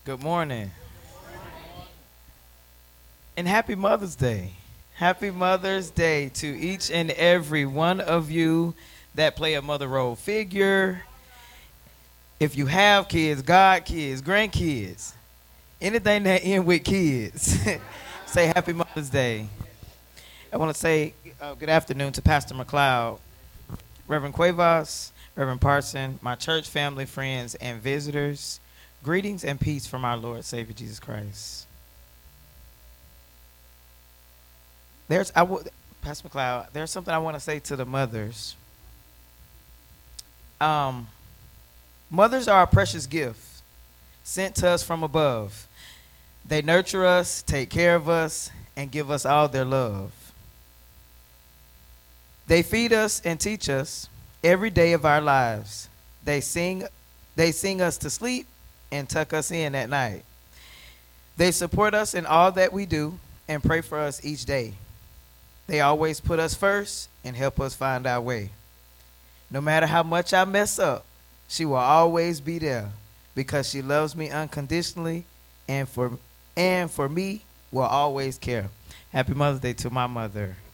Good morning. And happy Mother's Day. Happy Mother's Day to each and every one of you that play a mother role figure. If you have kids, god kids, grandkids, anything that end with kids, say happy Mother's Day. I want to say good afternoon to Pastor McLeod, Reverend Cuevas, Reverend Parson, my church family, friends, and visitors. Greetings and peace from our Lord Savior Jesus Christ. There's Pastor McLeod. There's something I want to say to the mothers. Um, Mothers are a precious gift sent to us from above. They nurture us, take care of us, and give us all their love. They feed us and teach us every day of our lives. They sing us to sleep and tuck us in at night. They support us in all that we do and pray for us each day. They always put us first and help us find our way. No matter how much I mess up, she will always be there because she loves me unconditionally and for me will always care. Happy Mother's Day to my mother.